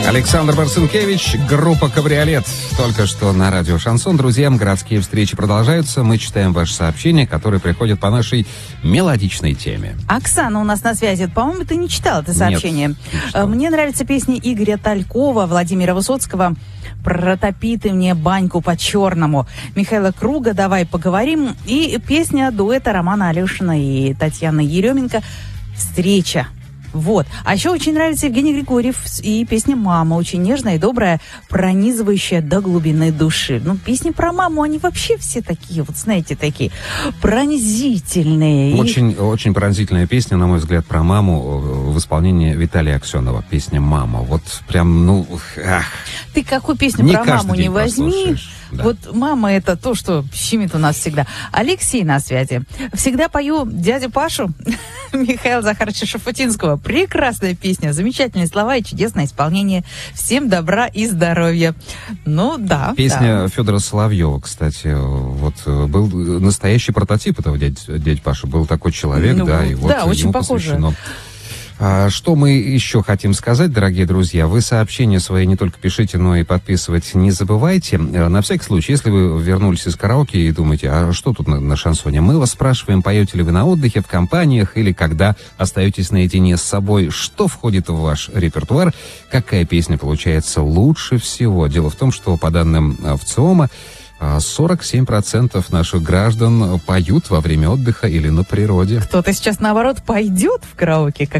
Александр Марцинкевич, группа «Кабриолет». Только что на радио «Шансон». Друзья, городские встречи продолжаются. Мы читаем ваши сообщения, которые приходят по нашей мелодичной теме. Оксана у нас на связи. По-моему, ты не читала это сообщение. Нет, не читал. Мне нравится песня Игоря Талькова, Владимира Высоцкого «Протопи ты мне баньку по-черному», Михаила Круга «Давай поговорим» и песня дуэта Романа Алешина и Татьяны Еременко «Встреча». Вот. А еще очень нравится Евгений Григорьев и песня «Мама». Очень нежная и добрая, пронизывающая до глубины души. Ну, песни про маму, они вообще все такие, вот знаете, такие пронзительные. Очень пронзительная песня, на мой взгляд, про маму в исполнении Виталия Аксенова. Песня «Мама». Вот прям, Ты какую песню не про маму не возьми. послушаешь. Да. Вот мама — это то, что щемит у нас всегда. Алексей на связи. Всегда пою дядю Пашу Михаила Захаровича Шафутинского. Прекрасная песня, замечательные слова и чудесное исполнение. Всем добра и здоровья. Ну да. Песня Федора Соловьева, кстати, вот был настоящий прототип этого дяди Паши. Был такой человек, и вот очень ему похоже. посвящено. Что мы еще хотим сказать, дорогие друзья? Вы сообщения свои не только пишите, но и подписывать не забывайте. На всякий случай, если вы вернулись из караоке и думаете, а что тут на шансоне? Мы вас спрашиваем, поете ли вы на отдыхе, в компаниях или когда остаетесь наедине с собой, что входит в ваш репертуар, какая песня получается лучше всего. Дело в том, что по данным ВЦИОМа 47% наших граждан поют во время отдыха или на природе. Кто-то сейчас, наоборот, пойдет в караоке,